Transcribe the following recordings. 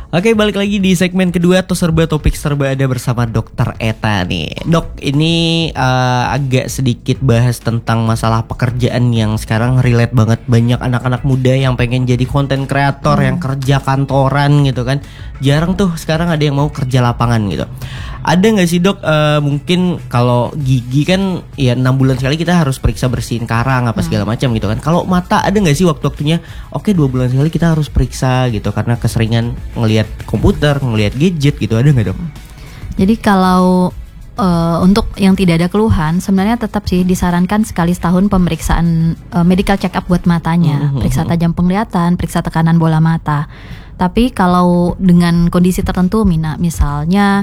Oke, balik lagi di segmen kedua atau serba topik serba ada bersama Dokter Eta nih. Dok, ini agak sedikit bahas tentang masalah pekerjaan yang sekarang relate banget. Banyak anak-anak muda yang pengen jadi konten kreator, yang kerja kantoran gitu kan. Jarang tuh sekarang ada yang mau kerja lapangan gitu. Ada gak sih dok, mungkin kalau gigi kan ya 6 bulan sekali kita harus periksa bersihin karang apa segala macam gitu kan. Kalau mata ada gak sih waktu-waktunya, oke 2 bulan sekali kita harus periksa gitu karena keseringan ngelihat komputer, ngelihat gadget gitu, ada nggak dok? Jadi kalau untuk yang tidak ada keluhan, sebenarnya tetap sih disarankan sekali setahun pemeriksaan medical check up buat matanya, periksa tajam penglihatan, periksa tekanan bola mata. Tapi kalau dengan kondisi tertentu, misalnya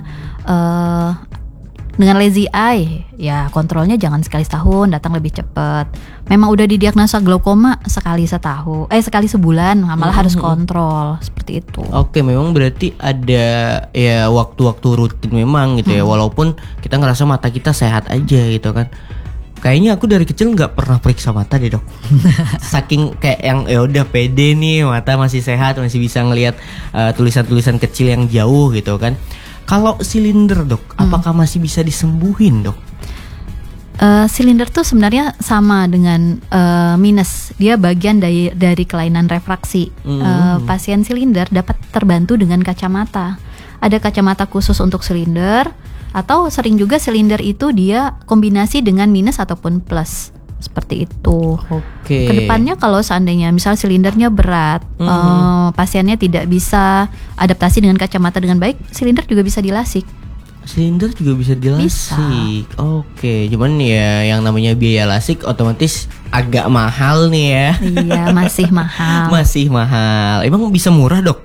dengan lazy eye, ya kontrolnya jangan sekali setahun, datang lebih cepat. Memang udah didiagnosa glaukoma sekali sebulan, malah harus kontrol seperti itu. Oke, memang berarti ada ya waktu-waktu rutin memang gitu ya, walaupun kita ngerasa mata kita sehat aja gitu kan. Kayaknya aku dari kecil nggak pernah periksa mata deh dok. Saking kayak yang ya udah pede nih, mata masih sehat, masih bisa ngelihat tulisan-tulisan kecil yang jauh gitu kan. Kalau silinder dok, apakah masih bisa disembuhin dok? Silinder tuh sebenarnya sama dengan minus. Dia bagian dari kelainan refraksi. Pasien silinder dapat terbantu dengan kacamata. Ada kacamata khusus untuk silinder, atau sering juga silinder itu dia kombinasi dengan minus ataupun plus. Seperti itu. Oke. Kedepannya kalau seandainya misal silindernya berat, pasiennya tidak bisa adaptasi dengan kacamata dengan baik, silinder juga bisa dilasik. Silinder juga bisa dilasik. Oke, cuman ya yang namanya biaya lasik otomatis agak mahal nih ya. Iya, masih mahal. Masih mahal. Emang bisa murah dok?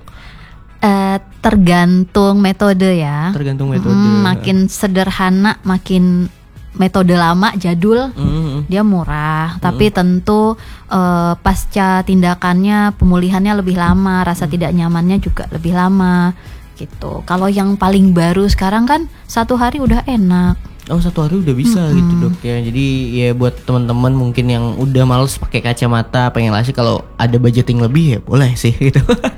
Tergantung metode ya. Tergantung metode. Makin sederhana, makin metode lama jadul dia murah, tapi tentu pasca tindakannya pemulihannya lebih lama, rasa tidak nyamannya juga lebih lama gitu. Kalau yang paling baru sekarang kan 1 hari udah enak. Oh, 1 hari udah bisa gitu dok ya. Jadi ya buat teman-teman mungkin yang udah males pakai kacamata, pengen lasik, kalau ada budgeting lebih ya boleh sih gitu.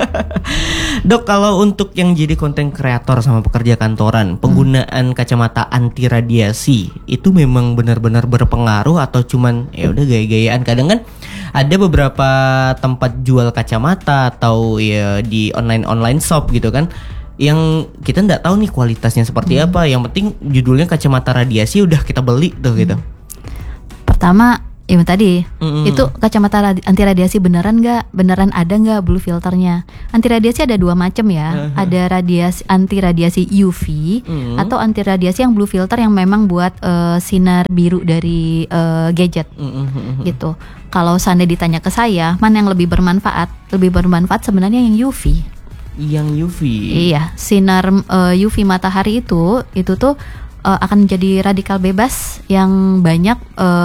Dok, kalau untuk yang jadi konten kreator sama pekerja kantoran, penggunaan kacamata anti radiasi itu memang benar-benar berpengaruh atau cuman ya udah gaya-gayaan? Kadang kan ada beberapa tempat jual kacamata atau ya di online shop gitu kan, yang kita nggak tahu nih kualitasnya seperti apa. Yang penting judulnya kacamata radiasi, udah kita beli tuh gitu. Pertama yang tadi itu kacamata anti radiasi beneran ada nggak blue filternya? Anti radiasi ada 2 macam ya. Ada anti radiasi UV atau anti radiasi yang blue filter yang memang buat sinar biru dari gadget gitu. Kalau seandainya ditanya ke saya mana yang lebih bermanfaat? Lebih bermanfaat sebenarnya yang UV. Yang UV. Iya, sinar UV matahari itu tuh akan jadi radikal bebas yang banyak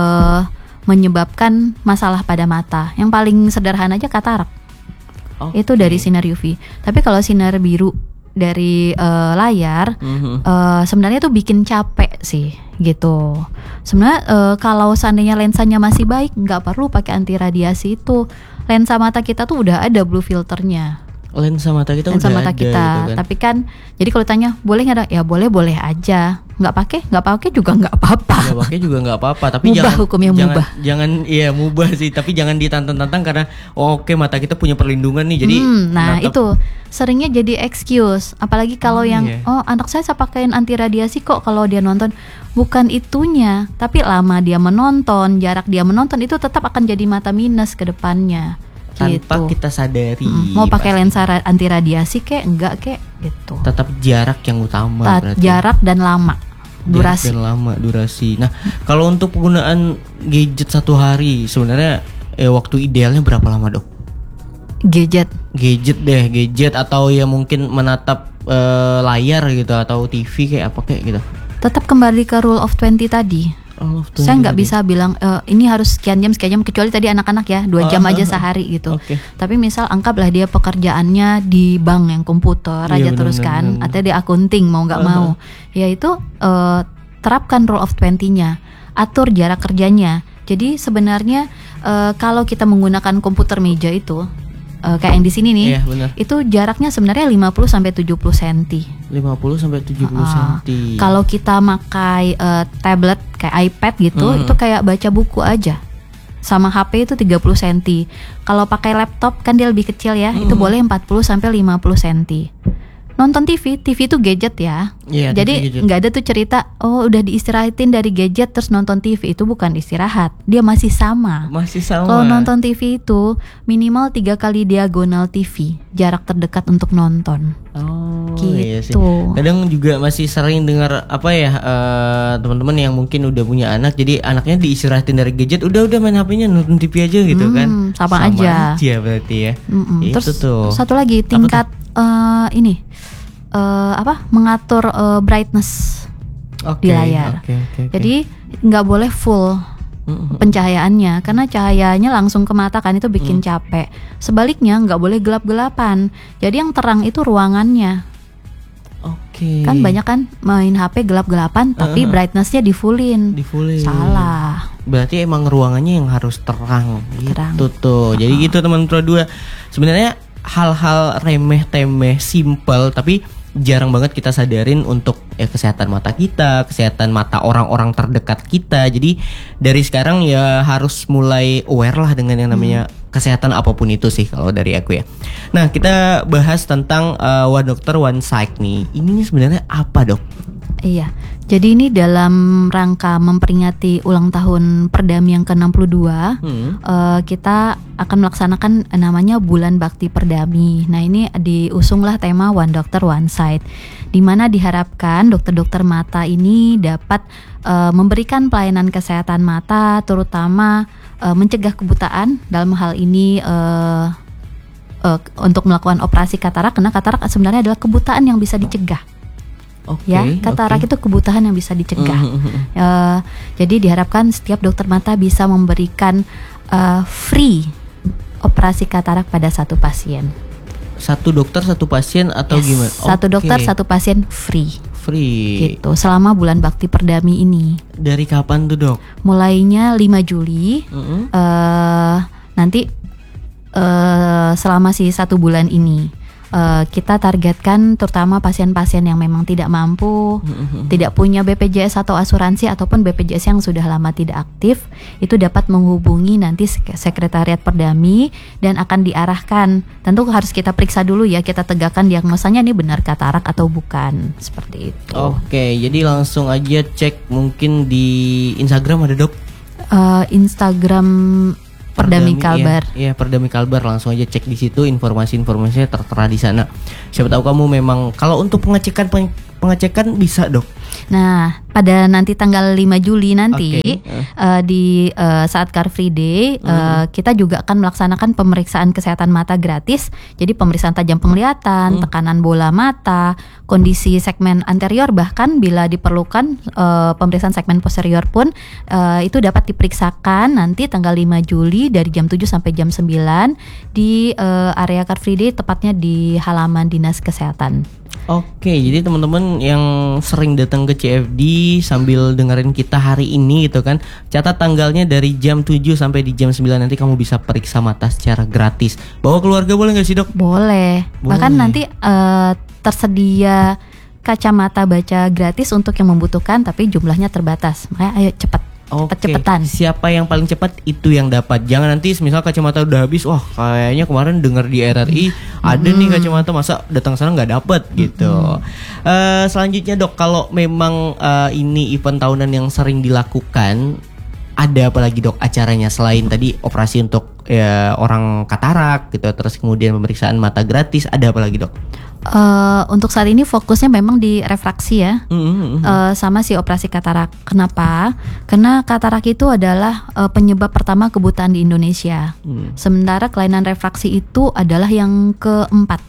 menyebabkan masalah pada mata. Yang paling sederhana aja katarak. Itu dari sinar UV. Tapi kalau sinar biru dari layar sebenarnya tuh bikin capek sih gitu. Sebenarnya kalau seandainya lensanya masih baik, nggak perlu pakai anti radiasi itu. Lensa mata kita tuh udah ada blue filternya. Lensa mata kita lensa udah mata ada kita gitu kan. Tapi kan jadi kalau tanya boleh nggak, ya boleh aja. Nggak pakai juga nggak apa-apa. Nggak pakai juga nggak apa-apa. Tapi mubah, hukumnya mubah. Jangan iya mubah sih. Tapi jangan ditantang-tantang karena oke mata kita punya perlindungan nih. Jadi nah itu seringnya jadi excuse. Apalagi kalau anak saya pakaiin anti radiasi kok kalau dia nonton. Bukan itunya, tapi lama dia menonton, jarak dia menonton itu tetap akan jadi mata minus ke depannya. Tanpa gitu. Kita sadari. Mau pakai lensa anti radiasi enggak gitu. Tetap jarak yang utama. Jarak dan lama durasi. Nah, kalau untuk penggunaan gadget 1 hari sebenarnya waktu idealnya berapa lama dok? Gadget atau ya mungkin menatap layar gitu atau TV kayak apa kayak gitu. Tetap kembali ke rule of 20 tadi. Saya nggak bisa bilang ini harus sekian jam kecuali tadi anak-anak ya 2 jam aja sehari gitu. Tapi misal anggaplah dia pekerjaannya di bank yang komputer aja terus kan, atau di akunting mau nggak mau, ya itu terapkan rule of 20-nya, atur jarak kerjanya. Jadi sebenarnya kalau kita menggunakan komputer meja itu kayak yang di sini nih. Iya, benar. Itu jaraknya sebenarnya 50 sampai 70 cm. 50 sampai 70 cm. Kalau kita pakai tablet kayak iPad gitu, itu kayak baca buku aja. Sama HP itu 30 cm. Kalau pakai laptop kan dia lebih kecil ya, itu boleh 40 sampai 50 cm. Nonton TV itu gadget ya. Iya, jadi nggak ada tuh cerita udah diistirahatin dari gadget terus nonton TV, itu bukan istirahat, dia masih sama. Kalau nonton TV itu minimal 3 kali diagonal TV, jarak terdekat untuk nonton. Gitu. Iya sih. Kadang juga masih sering dengar teman-teman yang mungkin udah punya anak, jadi anaknya diistirahatin dari gadget, udah main HP-nya nonton TV aja gitu kan. Sama aja berarti ya. Terus satu lagi tingkat mengatur brightness di layar. Jadi nggak boleh full pencahayaannya, karena cahayanya langsung ke mata kan, itu bikin capek. Sebaliknya nggak boleh gelap-gelapan. Jadi yang terang itu ruangannya. Kan banyak kan main HP gelap-gelapan tapi brightnessnya di fullin. Salah. Berarti emang ruangannya yang harus terang. Gitu tuh. Jadi gitu teman Pro 2. Sebenarnya hal-hal remeh-temeh, simple, tapi jarang banget kita sadarin untuk kesehatan mata kita, kesehatan mata orang-orang terdekat kita. Jadi dari sekarang ya harus mulai aware lah dengan yang namanya kesehatan apapun itu sih kalau dari aku ya. Nah, kita bahas tentang One Doctor One Sight nih. Ini sebenarnya apa, Dok? Iya, jadi ini dalam rangka memperingati ulang tahun Perdami yang ke-62, kita akan melaksanakan namanya Bulan Bakti Perdami. Nah, ini diusunglah tema One Doctor One Sight, di mana diharapkan dokter-dokter mata ini dapat memberikan pelayanan kesehatan mata, terutama mencegah kebutaan. Dalam hal ini untuk melakukan operasi katarak, karena katarak sebenarnya adalah kebutaan yang bisa dicegah. Katarak itu kebutaan yang bisa dicegah. Jadi diharapkan setiap dokter mata bisa memberikan free operasi katarak pada satu pasien. Satu dokter satu pasien atau gimana? Satu dokter satu pasien free. Gitu selama bulan Bakti Perdami ini. Dari kapan tuh, Dok? Mulainya 5 Juli. Nanti selama 1 bulan ini. Kita targetkan terutama pasien-pasien yang memang tidak mampu, tidak punya BPJS atau asuransi, ataupun BPJS yang sudah lama tidak aktif, itu dapat menghubungi nanti Sekretariat Perdami dan akan diarahkan. Tentu harus kita periksa dulu ya, kita tegakkan diagnosanya ini benar katarak atau bukan, seperti itu. Oke, jadi langsung aja cek mungkin di Instagram ada, Dok? Instagram Perdami Kalbar. Iya, Perdami Kalbar, langsung aja cek di situ, informasi-informasinya tertera di sana. Siapa tahu kamu memang kalau untuk pengecekan bisa, Dok. Nah, pada nanti tanggal 5 Juli nanti di saat Car Free Day, kita juga akan melaksanakan pemeriksaan kesehatan mata gratis. Jadi pemeriksaan tajam penglihatan, tekanan bola mata, kondisi segmen anterior, bahkan bila diperlukan pemeriksaan segmen posterior pun itu dapat diperiksakan nanti tanggal 5 Juli dari jam 7 sampai jam 9 di area Car Free Day, tepatnya di halaman Dinas Kesehatan. Oke, jadi teman-teman yang sering datang ke CFD sambil dengerin kita hari ini gitu kan, catat tanggalnya dari jam 7 sampai di jam 9, nanti kamu bisa periksa mata secara gratis. Bawa keluarga boleh gak sih, Dok? Boleh. Bahkan nanti tersedia kacamata baca gratis untuk yang membutuhkan, tapi jumlahnya terbatas. Makanya ayo cepat. Cepetan. Siapa yang paling cepat itu yang dapat. Jangan nanti misal kacamata udah habis, wah kayaknya kemarin dengar di RRI ada nih kacamata, masa datang sana nggak dapat gitu. Selanjutnya, Dok, kalau memang ini event tahunan yang sering dilakukan, ada apa lagi, Dok, acaranya selain tadi operasi untuk orang katarak gitu, terus kemudian pemeriksaan mata gratis, ada apa lagi, Dok? Untuk saat ini fokusnya memang di refraksi ya, sama si operasi katarak. Kenapa? Karena katarak itu adalah penyebab pertama kebutaan di Indonesia. Sementara kelainan refraksi itu adalah yang keempat.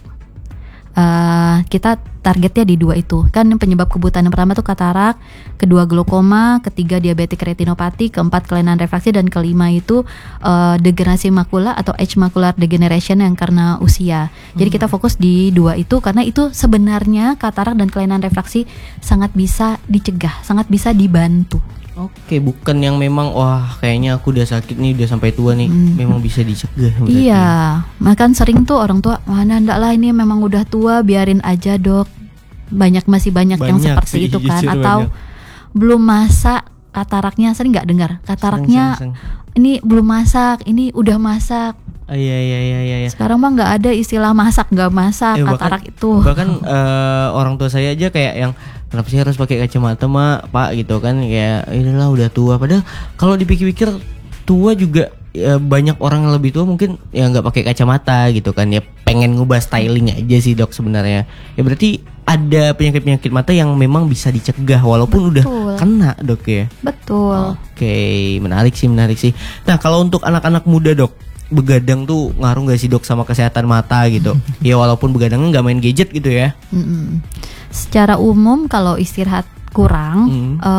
Kita targetnya di 2 itu. Kan penyebab kebutaan yang pertama tuh katarak, kedua glaukoma, ketiga diabetik retinopati, keempat kelainan refraksi, dan kelima itu degenerasi makula atau age macular degeneration yang karena usia. Jadi kita fokus di 2 itu karena itu sebenarnya katarak dan kelainan refraksi sangat bisa dicegah, sangat bisa dibantu. Oke, bukan yang memang wah kayaknya aku udah sakit nih, udah sampai tua nih, memang bisa dicegah. Iya, makan sering tuh orang tua, mana ndak lah ini memang udah tua, biarin aja dok. Masih banyak yang seperti itu kan, atau belum masak kataraknya, sering nggak dengar kataraknya sering. Ini belum masak, ini udah masak. Iya. Sekarang mah nggak ada istilah masak nggak masak katarak itu. Bahkan orang tua saya aja kayak yang kenapa sih harus pakai kacamata pak gitu kan, kayak inilah udah tua. Padahal kalau dipikir-pikir tua juga ya, banyak orang yang lebih tua mungkin ya nggak pakai kacamata gitu kan, ya pengen ngubah styling aja sih dok sebenarnya. Ya berarti ada penyakit mata yang memang bisa dicegah walaupun udah kena dok ya. Betul. Oke, menarik sih. Nah kalau untuk anak-anak muda dok, begadang tuh ngaruh gak sih dok sama kesehatan mata gitu? Ya walaupun begadangnya nggak main gadget gitu ya. Secara umum kalau istirahat kurang,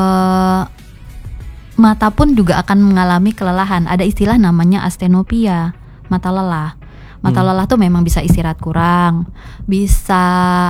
mata pun juga akan mengalami kelelahan. Ada istilah namanya astenopia, mata lelah. Mata lelah tuh memang bisa istirahat kurang, bisa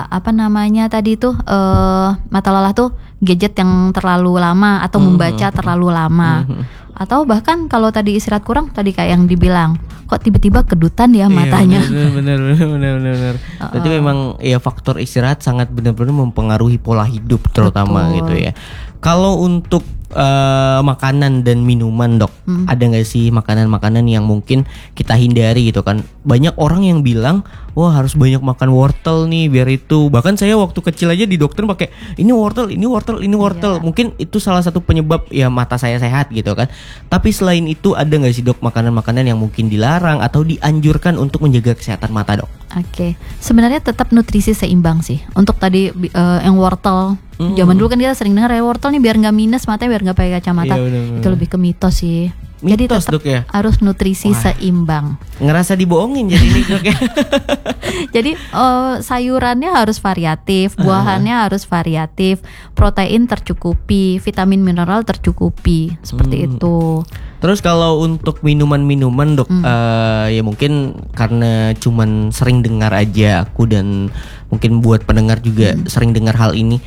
mata lelah tuh gadget yang terlalu lama atau membaca terlalu lama. Atau bahkan kalau tadi istirahat kurang, tadi kayak yang dibilang, kok tiba-tiba kedutan ya matanya. Benar. Berarti memang ya faktor istirahat sangat benar-benar mempengaruhi pola hidup terutama. Betul. Gitu ya. Kalau untuk makanan dan minuman dok, ada nggak sih makanan-makanan yang mungkin kita hindari gitu kan? Banyak orang yang bilang, wah harus banyak makan wortel nih biar itu. Bahkan saya waktu kecil aja di dokter pakai ini wortel. Yeah. Mungkin itu salah satu penyebab ya mata saya sehat gitu kan. Tapi selain itu ada nggak sih dok makanan-makanan yang mungkin dilarang atau dianjurkan untuk menjaga kesehatan mata dok? Oke, sebenarnya tetap nutrisi seimbang sih. Untuk tadi yang wortel, zaman dulu kan kita sering dengar ya wortel nih biar nggak minus matanya, biar nggak pakai kacamata. Iya, bener. Itu lebih ke mitos sih. Jadi tetap dok, ya? Harus nutrisi seimbang. Ngerasa dibohongin jadi nih dok ya. Jadi sayurannya harus variatif, buahannya harus variatif, protein tercukupi, vitamin mineral tercukupi, seperti itu. Terus kalau untuk minuman-minuman dok, ya mungkin karena cuman sering dengar aja aku dan mungkin buat pendengar juga sering dengar hal ini.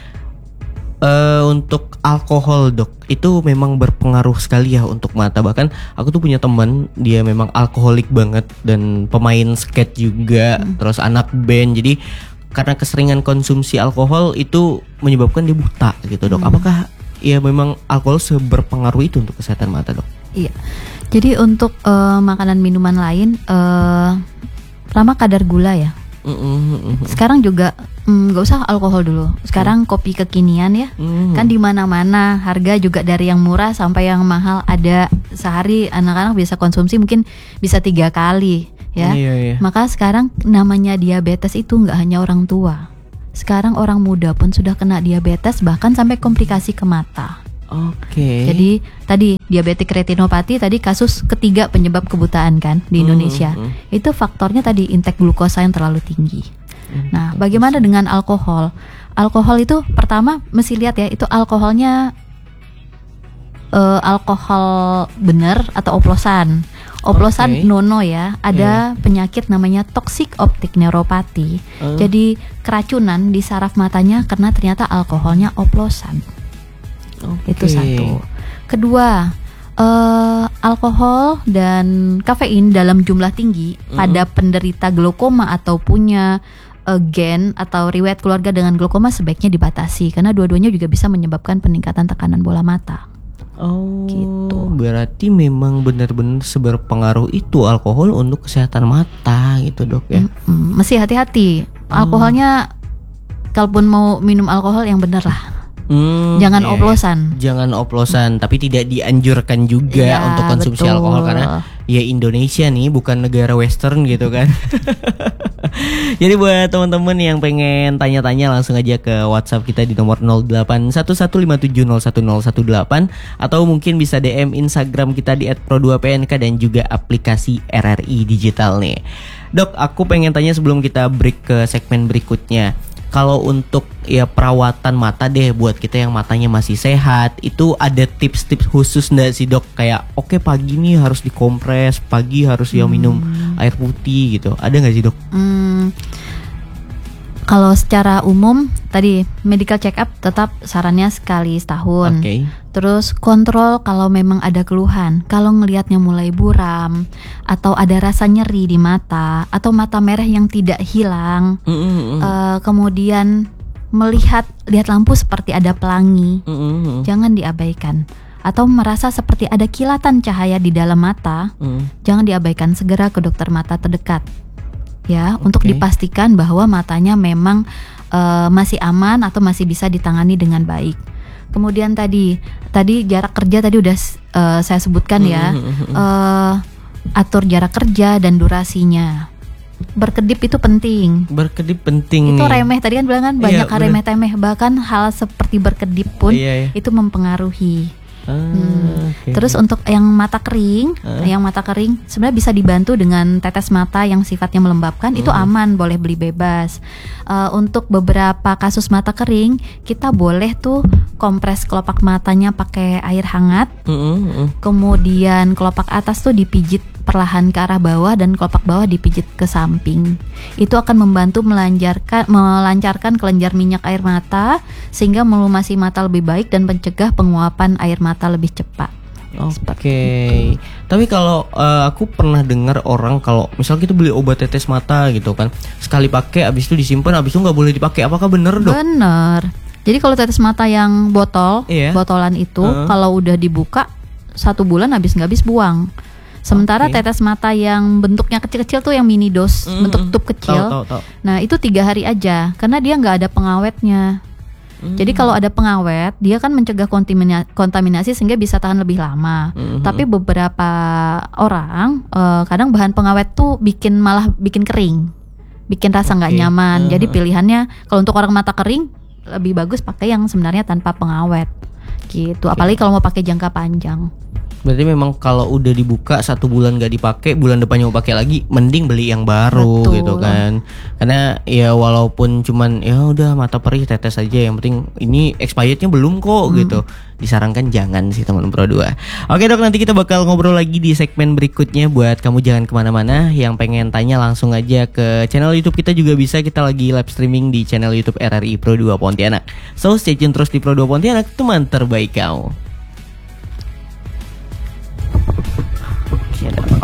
Untuk alkohol dok, itu memang berpengaruh sekali ya untuk mata. Bahkan aku tuh punya teman, dia memang alkoholik banget dan pemain skate juga, terus anak band. Jadi karena keseringan konsumsi alkohol itu menyebabkan dia buta gitu dok. Apakah ya memang alkohol seberpengaruh itu untuk kesehatan mata dok? Iya. Jadi untuk makanan minuman lain, pertama kadar gula ya. Sekarang juga nggak usah alkohol dulu. Sekarang kopi kekinian ya, kan di mana-mana. Harga juga dari yang murah sampai yang mahal ada. Sehari anak-anak bisa konsumsi mungkin bisa 3 kali ya. Iya. Maka sekarang namanya diabetes itu nggak hanya orang tua. Sekarang orang muda pun sudah kena diabetes, bahkan sampai komplikasi ke mata. Oke. Jadi tadi diabetik retinopati tadi kasus ketiga penyebab kebutaan kan di Indonesia. Itu faktornya tadi intake glukosa yang terlalu tinggi. Nah, bagaimana dengan alkohol? Alkohol itu pertama mesti lihat ya, itu alkoholnya alkohol bener atau oplosan. Oplosan nono ya. Ada penyakit namanya toxic optic neuropathy. Jadi keracunan di saraf matanya karena ternyata alkoholnya oplosan. Itu satu. Kedua, alkohol dan kafein dalam jumlah tinggi pada penderita glaukoma atau punya gen atau riwayat keluarga dengan glaukoma sebaiknya dibatasi karena dua-duanya juga bisa menyebabkan peningkatan tekanan bola mata. Gitu. Berarti memang benar-benar seberpengaruh itu alkohol untuk kesehatan mata gitu dok ya. Mesti hati-hati. Alkoholnya, kalaupun mau minum alkohol yang benar lah. Jangan oplosan. Jangan oplosan, tapi tidak dianjurkan juga untuk konsumsi alkohol karena ya Indonesia nih bukan negara western gitu kan. Jadi buat teman-teman yang pengen tanya-tanya langsung aja ke WhatsApp kita di nomor 081157011018 atau mungkin bisa DM Instagram kita di @pro2pnk dan juga aplikasi RRI Digital nih. Dok, aku pengen tanya sebelum kita break ke segmen berikutnya. Kalau untuk ya perawatan mata deh buat kita yang matanya masih sehat, itu ada tips-tips khusus nggak sih dok? Kayak oke, pagi nih harus dikompres, pagi harus ya minum air putih gitu. Ada nggak sih dok? Kalau secara umum tadi medical check up tetap sarannya sekali setahun. Terus kontrol kalau memang ada keluhan. Kalau ngelihatnya mulai buram atau ada rasa nyeri di mata atau mata merah yang tidak hilang, kemudian lihat lampu seperti ada pelangi, jangan diabaikan. Atau merasa seperti ada kilatan cahaya di dalam mata, jangan diabaikan, segera ke dokter mata terdekat. Ya, untuk dipastikan bahwa matanya memang masih aman atau masih bisa ditangani dengan baik. Kemudian tadi jarak kerja tadi udah saya sebutkan ya, atur jarak kerja dan durasinya. Berkedip itu penting. Berkedip penting. Itu nih. remeh tadi kan bilang kan banyak remeh temeh, bahkan hal seperti berkedip pun itu mempengaruhi. Terus untuk yang mata kering, sebenarnya bisa dibantu dengan tetes mata yang sifatnya melembabkan, itu aman, boleh beli bebas. Untuk beberapa kasus mata kering, kita boleh tuh kompres kelopak matanya pakai air hangat. Kemudian kelopak atas tuh dipijit perlahan ke arah bawah dan kelopak bawah dipijit ke samping. Itu akan membantu melancarkan kelenjar minyak air mata sehingga melumasi mata lebih baik dan mencegah penguapan air mata lebih cepat. Oke. Tapi kalau aku pernah dengar orang kalau misal kita beli obat tetes mata gitu kan, sekali pakai abis itu disimpan, abis itu nggak boleh dipakai. Apakah benar, Dok? Bener. Jadi kalau tetes mata yang botolan itu kalau udah dibuka 1 bulan habis nggak habis buang. Sementara tetes mata yang bentuknya kecil-kecil tuh yang mini dos, bentuk tube kecil. Tahu. Nah itu 3 hari aja, karena dia nggak ada pengawetnya. Jadi kalau ada pengawet, dia kan mencegah kontaminasi sehingga bisa tahan lebih lama. Tapi beberapa orang kadang bahan pengawet tuh malah bikin kering, bikin rasa nggak nyaman. Jadi pilihannya kalau untuk orang mata kering lebih bagus pakai yang sebenarnya tanpa pengawet, gitu. Apalagi kalau mau pakai jangka panjang. Berarti memang kalau udah dibuka 1 bulan gak dipakai, bulan depannya mau pakai lagi, mending beli yang baru. Betul. Gitu kan. Karena ya walaupun cuman ya udah mata perih tetes aja, yang penting ini expirednya belum kok gitu. Disarankan jangan sih teman Pro 2. Oke Dok, nanti kita bakal ngobrol lagi di segmen berikutnya. Buat kamu jangan kemana-mana, yang pengen tanya langsung aja ke channel YouTube kita juga bisa. Kita lagi live streaming di channel YouTube RRI Pro 2 Pontianak. So stay tune terus di Pro 2 Pontianak, teman terbaik kamu.